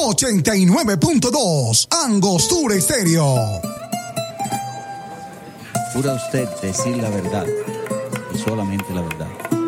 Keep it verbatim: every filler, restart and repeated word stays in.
ochenta y nueve punto dos, Angostura Estéreo. Jura usted decir la verdad y solamente la verdad.